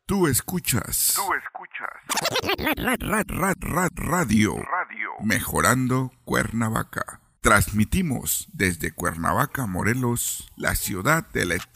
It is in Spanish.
Tú escuchas. Radio. Mejorando Cuernavaca. Transmitimos desde Cuernavaca, Morelos, la ciudad de la eterna